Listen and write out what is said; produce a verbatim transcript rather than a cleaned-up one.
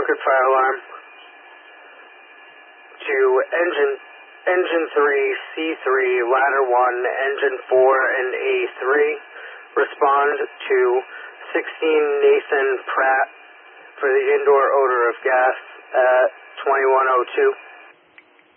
Concord fire alarm. To engine engine three, C three, ladder one, engine four, and A three. Respond to sixteen Nathan Pratt for the indoor odor of gas at twenty-one oh two.